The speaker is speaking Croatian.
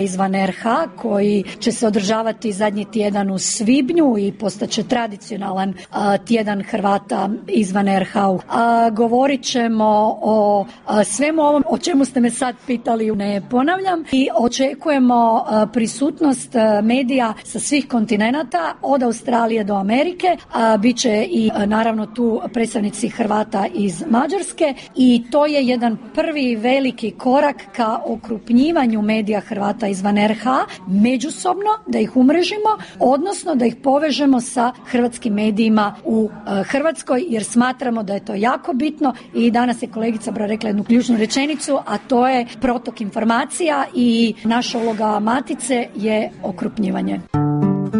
izvan RH koji će se održavati zadnji tjedan u svibnju i postaće tradicionalan tjedan Hrvata izvan RH. Govorit ćemo o svemu ovom o čemu ste me sad pitali, ne ponavljam, i očekujemo prisutnost medija sa svih kontinenata od Australije do Amerike. Biće i naravno tu predstavnici Hrvata iz Mađarske i to je jedan prvi veliki korak ka okrupnjivanju medija Hrvata izvan RH međusobno, da ih umrežimo, odnosno da ih povežemo sa hrvatskim medijima u Hrvatskoj, jer smatramo da je to jako bitno. I danas je kolegica rekla jednu ključnu rečenicu, a to je protok informacija i naša uloga Matice je okrupnjivanje.